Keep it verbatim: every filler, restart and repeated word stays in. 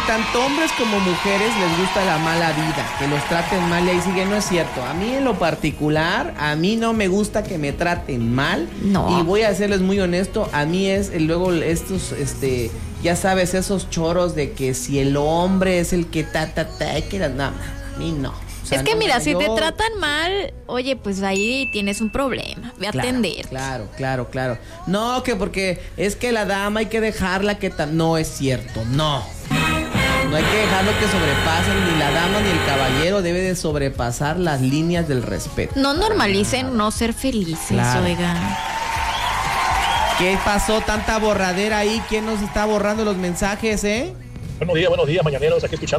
tanto hombres como mujeres les gusta la mala vida, que los traten mal y ahí sigue, no es cierto. A mí en lo particular, a mí no me gusta que me traten mal. No. Y voy a serles muy honesto, a mí es eh, luego estos, este, ya sabes, esos choros de que si el hombre es el que ta, ta, ta, que la, no, a mí no. O sea, es que no, mira, yo... si te tratan mal, oye, pues ahí tienes un problema. Ve a claro, atender. Claro, claro, claro. No, que porque es que la dama hay que dejarla que ta... No es cierto, no. No hay que dejarlo que sobrepasen, ni la dama ni el caballero debe de sobrepasar las líneas del respeto. No normalicen no ser felices, Claro. oigan. ¿Qué pasó? Tanta borradera ahí. ¿Quién nos está borrando los mensajes, eh? Buenos días, buenos días, mañaneros. Aquí escuchando